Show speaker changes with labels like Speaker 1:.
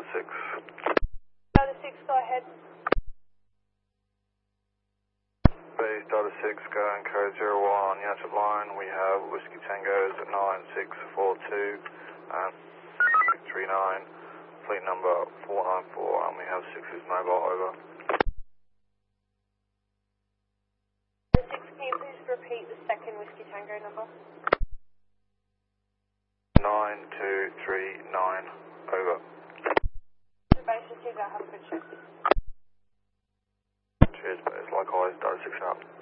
Speaker 1: Delta 6.
Speaker 2: Delta 6, go ahead.
Speaker 1: Base Delta 6, going code 01 on United Line. We have Whiskey Tango's at 9642 and 39, fleet number 494, and we have 6's mobile, over.
Speaker 2: Delta 6, can you please repeat the second Whiskey Tango number?
Speaker 1: 9239, over.
Speaker 2: The base receiver, have a good shift.
Speaker 1: Cheers, base. Likewise, Delta 6 out.